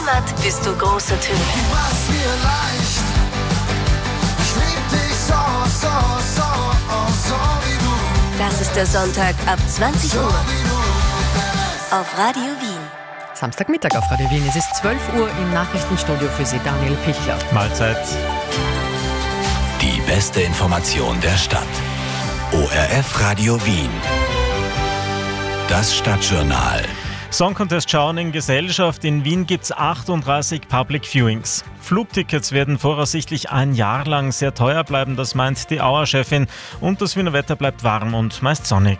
Heimat bist du großer Töne. Du machst mir leicht. Ich lieb dich so, so, so, so wie du. Das ist der Sonntag ab 20 So Uhr wie du. auf Radio Wien. Samstagmittag auf Radio Wien. Es ist 12 Uhr im Nachrichtenstudio für Sie, Daniel Pichler. Mahlzeit. Die beste Information der Stadt. ORF Radio Wien. Das Stadtjournal. Song Contest schauen in Gesellschaft. In Wien gibt es 38 Public Viewings. Flugtickets werden voraussichtlich ein Jahr lang sehr teuer bleiben, das meint die Auer-Chefin. Und das Wiener Wetter bleibt warm und meist sonnig.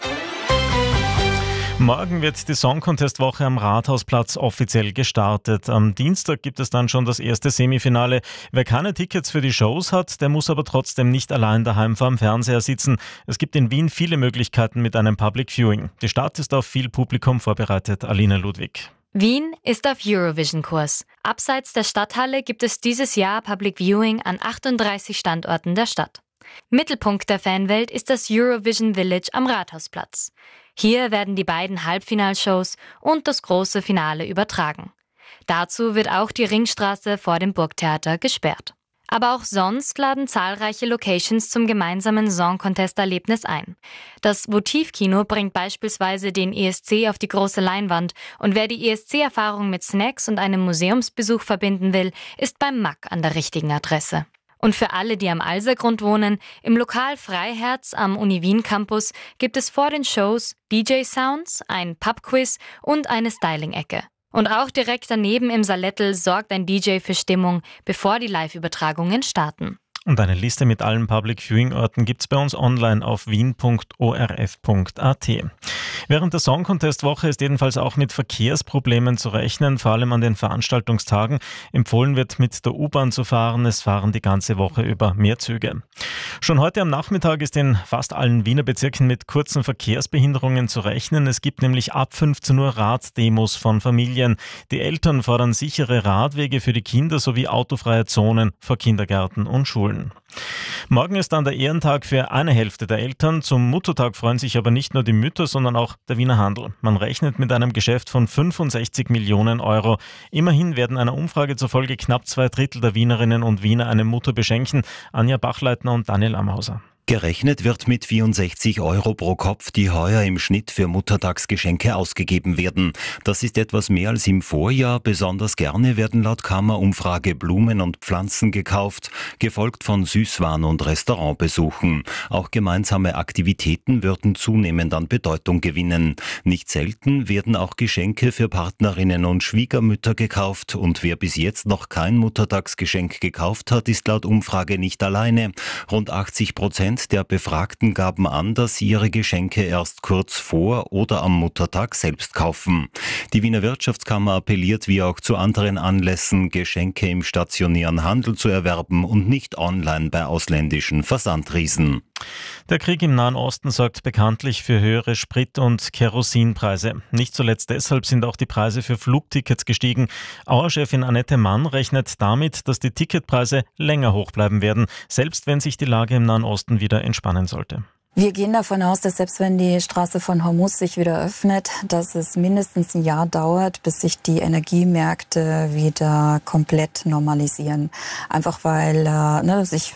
Morgen wird die Song Contest Woche am Rathausplatz offiziell gestartet. Am Dienstag gibt es dann schon das erste Semifinale. Wer keine Tickets für die Shows hat, der muss aber trotzdem nicht allein daheim vor dem Fernseher sitzen. Es gibt in Wien viele Möglichkeiten mit einem Public Viewing. Die Stadt ist auf viel Publikum vorbereitet. Alina Ludwig. Wien ist auf Eurovision-Kurs. Abseits der Stadthalle gibt es dieses Jahr Public Viewing an 38 Standorten der Stadt. Mittelpunkt der Fanwelt ist das Eurovision Village am Rathausplatz. Hier werden die beiden Halbfinalshows und das große Finale übertragen. Dazu wird auch die Ringstraße vor dem Burgtheater gesperrt. Aber auch sonst laden zahlreiche Locations zum gemeinsamen Song-Contest-Erlebnis ein. Das Votivkino bringt beispielsweise den ESC auf die große Leinwand und wer die ESC-Erfahrung mit Snacks und einem Museumsbesuch verbinden will, ist beim Mack an der richtigen Adresse. Und für alle, die am Alsergrund wohnen, im Lokal Freiherz am Uni-Wien-Campus gibt es vor den Shows DJ-Sounds, ein Pub-Quiz und eine Styling-Ecke. Und auch direkt daneben im Salettl sorgt ein DJ für Stimmung, bevor die Live-Übertragungen starten. Und eine Liste mit allen Public Viewing Orten gibt's bei uns online auf wien.orf.at. Während der Song Contest Woche ist jedenfalls auch mit Verkehrsproblemen zu rechnen, vor allem an den Veranstaltungstagen. Empfohlen wird, mit der U-Bahn zu fahren. Es fahren die ganze Woche über mehr Züge. Schon heute am Nachmittag ist in fast allen Wiener Bezirken mit kurzen Verkehrsbehinderungen zu rechnen. Es gibt nämlich ab 15 Uhr Raddemos von Familien. Die Eltern fordern sichere Radwege für die Kinder sowie autofreie Zonen vor Kindergärten und Schulen. Morgen ist dann der Ehrentag für eine Hälfte der Eltern. Zum Muttertag freuen sich aber nicht nur die Mütter, sondern auch der Wiener Handel. Man rechnet mit einem Geschäft von 65 Millionen Euro. Immerhin werden einer Umfrage zufolge knapp 2/3 der Wienerinnen und Wiener eine Mutter beschenken. Anja Bachleitner und Daniel Amhauser. Gerechnet wird mit 64 Euro pro Kopf, die heuer im Schnitt für Muttertagsgeschenke ausgegeben werden. Das ist etwas mehr als im Vorjahr. Besonders gerne werden laut Kammerumfrage Blumen und Pflanzen gekauft, gefolgt von Süßwaren- und Restaurantbesuchen. Auch gemeinsame Aktivitäten würden zunehmend an Bedeutung gewinnen. Nicht selten werden auch Geschenke für Partnerinnen und Schwiegermütter gekauft. Und wer bis jetzt noch kein Muttertagsgeschenk gekauft hat, ist laut Umfrage nicht alleine. Rund 80% der Befragten gaben an, dass sie ihre Geschenke erst kurz vor oder am Muttertag selbst kaufen. Die Wiener Wirtschaftskammer appelliert wie auch zu anderen Anlässen, Geschenke im stationären Handel zu erwerben und nicht online bei ausländischen Versandriesen. Der Krieg im Nahen Osten sorgt bekanntlich für höhere Sprit- und Kerosinpreise. Nicht zuletzt deshalb sind auch die Preise für Flugtickets gestiegen. Auer-Chefin Annette Mann rechnet damit, dass die Ticketpreise länger hoch bleiben werden, selbst wenn sich die Lage im Nahen Osten wieder entspannen sollte. Wir gehen davon aus, dass selbst wenn die Straße von Hormuz sich wieder öffnet, dass es mindestens ein Jahr dauert, bis sich die Energiemärkte wieder komplett normalisieren. Einfach weil sich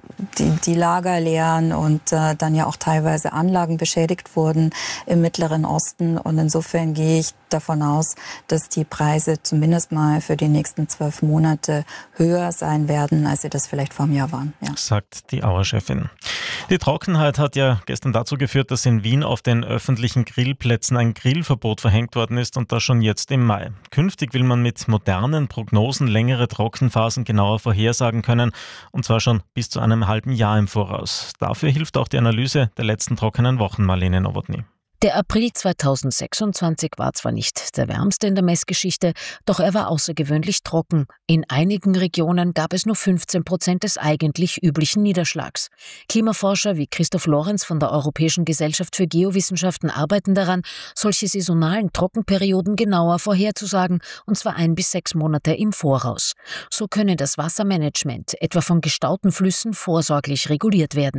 die Lager leeren und dann ja auch teilweise Anlagen beschädigt wurden im Mittleren Osten. Und insofern gehe ich davon aus, dass die Preise zumindest mal für die nächsten 12 Monate höher sein werden, als sie das vielleicht vor einem Jahr waren. Ja. Sagt die Auer-Chefin. Die Trockenheit hat ja gestern dazu geführt, dass in Wien auf den öffentlichen Grillplätzen ein Grillverbot verhängt worden ist und das schon jetzt im Mai. Künftig will man mit modernen Prognosen längere Trockenphasen genauer vorhersagen können und zwar schon bis zu einem halben Jahr im Voraus. Dafür hilft auch die Analyse der letzten trockenen Wochen, Marlene Nowotny. Der April 2026 war zwar nicht der wärmste in der Messgeschichte, doch er war außergewöhnlich trocken. In einigen Regionen gab es nur 15% des eigentlich üblichen Niederschlags. Klimaforscher wie Christoph Lorenz von der Europäischen Gesellschaft für Geowissenschaften arbeiten daran, solche saisonalen Trockenperioden genauer vorherzusagen, und zwar 1 bis 6 Monate im Voraus. So könne das Wassermanagement, etwa von gestauten Flüssen, vorsorglich reguliert werden.